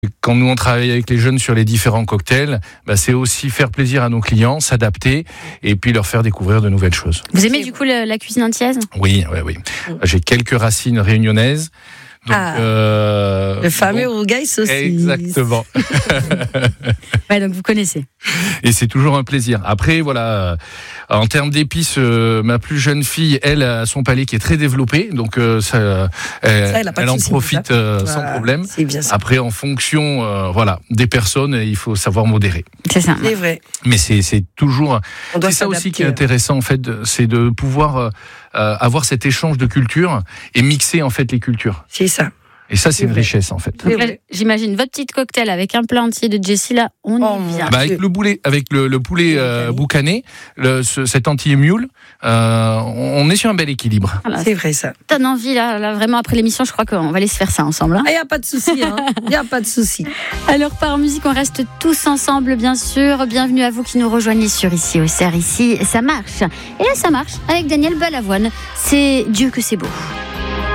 Quand nous on travaille avec les jeunes sur les différents cocktails, c'est aussi faire plaisir à nos clients, s'adapter et puis leur faire découvrir de nouvelles choses. Vous aimez du coup la cuisine antillaise ? Oui. J'ai quelques racines réunionnaises. Donc, le fameux rougail saucisse. Exactement. Ouais, donc vous connaissez. Et c'est toujours un plaisir. Après, voilà, en termes d'épices, ma plus jeune fille, elle a son palais qui est très développé, donc elle en profite sans problème. Après, en fonction, des personnes, il faut savoir modérer. C'est ça. C'est vrai. Mais c'est toujours. C'est ça aussi qui est intéressant en fait, c'est de pouvoir avoir cet échange de cultures et mixer en fait les cultures. C'est ça. Et ça, c'est une richesse en fait. Donc là, j'imagine votre petite cocktail avec un plat entier de Jessie là, on y vient. Avec le poulet boucané, cet entier mule, on est sur un bel équilibre. Voilà, c'est vrai ça. Donne envie là, vraiment après l'émission, je crois qu'on va aller se faire ça ensemble. Il n'y a pas de souci, il y a pas de souci. Alors par musique, on reste tous ensemble bien sûr. Bienvenue à vous qui nous rejoignez sur Ici Auxerre, ici ça marche. Et là ça marche avec Daniel Balavoine. C'est Dieu que c'est beau.